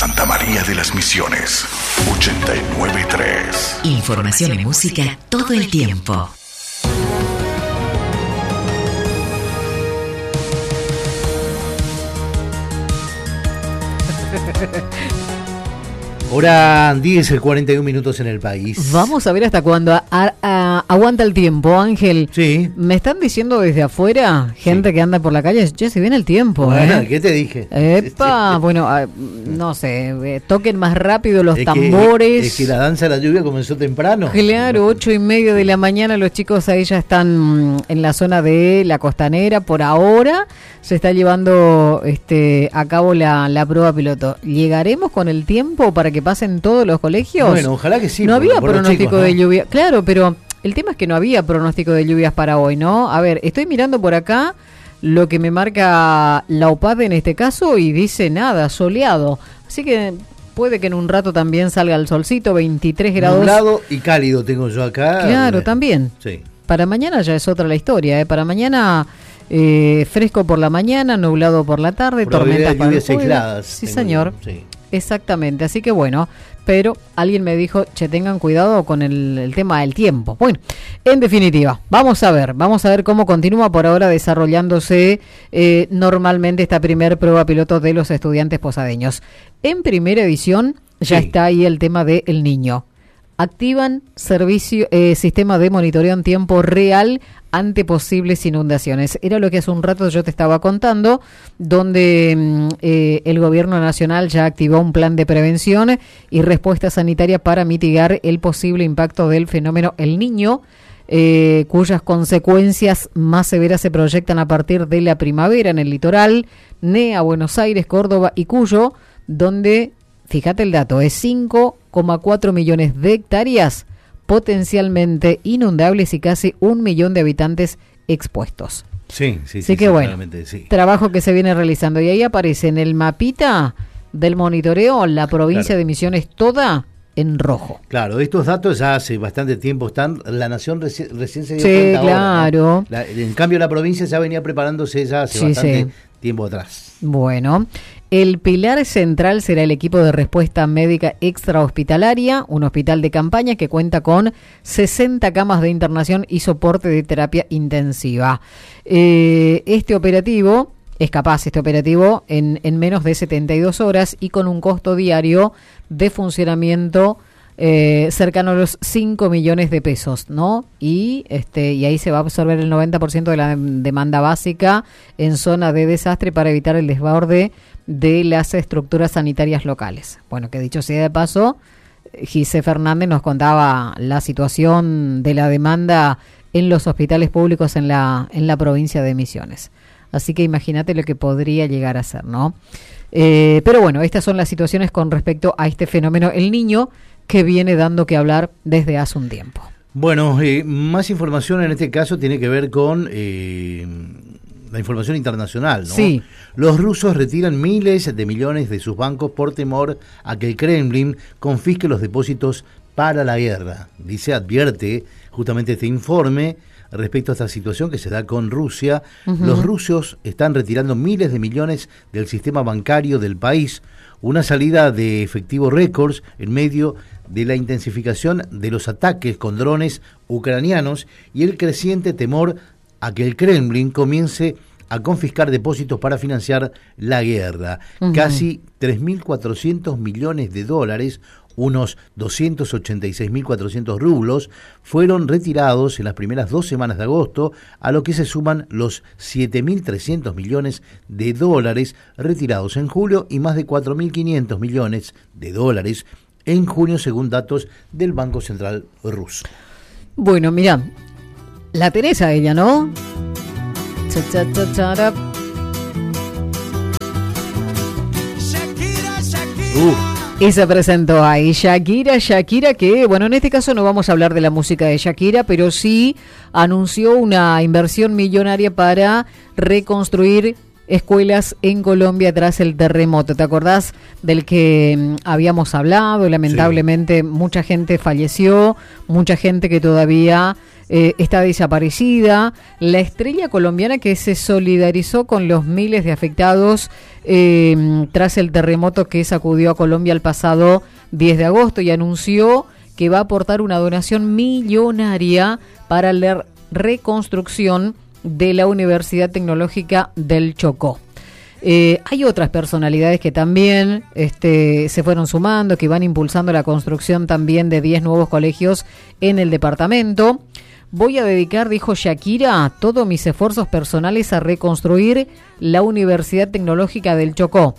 Santa María de las Misiones, 89.3. Información y música todo el tiempo. Hora 10, 41 minutos en el país. Vamos a ver hasta cuándo aguanta el tiempo, Ángel. Sí. Me están diciendo desde afuera, gente que anda por la calle, ya se viene el tiempo. Bueno, ¿qué te dije? Epa, bueno, no sé, toquen más rápido los tambores. Es que la danza de la lluvia comenzó temprano. Claro, 8:30 de la mañana, los chicos ahí ya están en la zona de la costanera. Por ahora se está llevando a cabo la prueba piloto. ¿Llegaremos con el tiempo para que pasen todos los colegios? Bueno, ojalá que sí. No había pronóstico chicos, de lluvia. Claro, pero el tema es que no había pronóstico de lluvias para hoy, ¿no? A ver, estoy mirando por acá lo que me marca la UPAD en este caso y dice nada, soleado. Así que puede que en un rato también salga el solcito, 23 grados. Nublado y cálido tengo yo acá. Claro, también. Sí. Para mañana ya es otra la historia, ¿eh? Para mañana fresco por la mañana, nublado por la tarde, tormentas para el jueves. Aisladas. Sí, señor. Sí. Exactamente, así que bueno, pero alguien me dijo, tengan cuidado con el tema del tiempo. Bueno, en definitiva, vamos a ver cómo continúa por ahora desarrollándose normalmente esta primer prueba piloto de los estudiantes posadeños. En primera edición ya está ahí el tema del niño. Activan sistema de monitoreo en tiempo real ante posibles inundaciones. Era lo que hace un rato yo te estaba contando, donde el gobierno nacional ya activó un plan de prevención y respuesta sanitaria para mitigar el posible impacto del fenómeno El Niño, cuyas consecuencias más severas se proyectan a partir de la primavera en el litoral, NEA, Buenos Aires, Córdoba y Cuyo, donde, fíjate el dato, es 5,4 millones de hectáreas potencialmente inundables y casi 1 millón de habitantes expuestos. Sí. Así que bueno, trabajo que se viene realizando. Y ahí aparece en el mapita del monitoreo la provincia de Misiones toda en rojo. Claro, estos datos ya hace bastante tiempo están. La Nación recién se dio Sí, cuenta claro. Ahora, ¿no? En cambio la provincia ya venía preparándose ya hace bastante tiempo atrás. Bueno, el pilar central será el equipo de respuesta médica extrahospitalaria, un hospital de campaña que cuenta con 60 camas de internación y soporte de terapia intensiva. Este operativo en menos de 72 horas y con un costo diario de funcionamiento cercano a los 5 millones de pesos, ¿no? Y ahí se va a absorber el 90% de la demanda básica en zona de desastre para evitar el desborde de las estructuras sanitarias locales. Bueno, que dicho sea de paso, Gise Fernández nos contaba la situación de la demanda en los hospitales públicos en la provincia de Misiones. Así que imagínate lo que podría llegar a ser, ¿no? Pero bueno, estas son las situaciones con respecto a este fenómeno El Niño, que viene dando que hablar desde hace un tiempo. Bueno, más información en este caso tiene que ver con la información internacional, ¿no? Sí. Los rusos retiran miles de millones de sus bancos por temor a que el Kremlin confisque los depósitos para la guerra. Advierte justamente este informe respecto a esta situación que se da con Rusia. Uh-huh. Los rusos están retirando miles de millones del sistema bancario del país, una salida de efectivo récords en medio de la intensificación de los ataques con drones ucranianos y el creciente temor a que el Kremlin comience a confiscar depósitos para financiar la guerra. Uh-huh. Casi 3.400 millones de dólares, unos 286.400 rublos, fueron retirados en las primeras 2 semanas de agosto, a lo que se suman los 7.300 millones de dólares retirados en julio y más de 4.500 millones de dólares en junio, según datos del Banco Central ruso. Bueno, mira, la tenés a ella, ¿no? Y se presentó ahí Shakira, que bueno, en este caso no vamos a hablar de la música de Shakira, pero sí anunció una inversión millonaria para reconstruir escuelas en Colombia tras el terremoto. ¿Te acordás del que habíamos hablado? Lamentablemente mucha gente falleció, mucha gente que todavía está desaparecida. La estrella colombiana que se solidarizó con los miles de afectados tras el terremoto que sacudió a Colombia el pasado 10 de agosto y anunció que va a aportar una donación millonaria para la reconstrucción de la Universidad Tecnológica del Chocó. Hay otras personalidades que también se fueron sumando, que van impulsando la construcción también de 10 nuevos colegios en el departamento. Voy a dedicar, dijo Shakira, todos mis esfuerzos personales a reconstruir la Universidad Tecnológica del Chocó.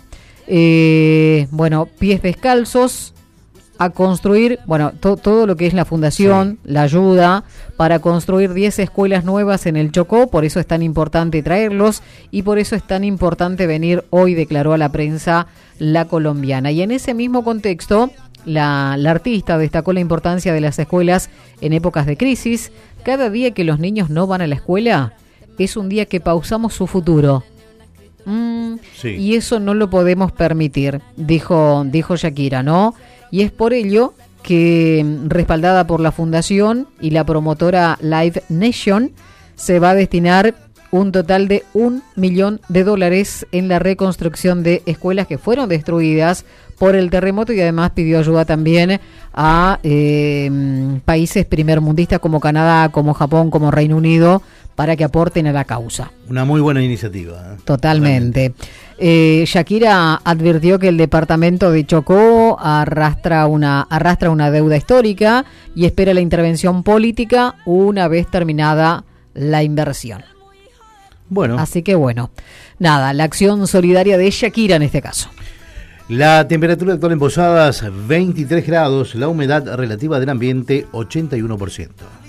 Pies descalzos a construir, todo lo que es la fundación, sí, la ayuda para construir 10 escuelas nuevas en el Chocó. Por eso es tan importante traerlos y por eso es tan importante venir hoy, declaró a la prensa la colombiana. Y en ese mismo contexto, la artista destacó la importancia de las escuelas en épocas de crisis. Cada día que los niños no van a la escuela es un día que pausamos su futuro. Sí. Y eso no lo podemos permitir, dijo Shakira, ¿no? Y es por ello que, respaldada por la Fundación y la promotora Live Nation, se va a destinar un total de $1 millón en la reconstrucción de escuelas que fueron destruidas por el terremoto, y además pidió ayuda también a países primermundistas como Canadá, como Japón, como Reino Unido, para que aporten a la causa. Una muy buena iniciativa. Totalmente. Shakira advirtió que el departamento de Chocó arrastra una deuda histórica y espera la intervención política una vez terminada la inversión. Bueno. Así que nada, la acción solidaria de Shakira en este caso. La temperatura actual en Posadas, 23 grados, la humedad relativa del ambiente, 81%.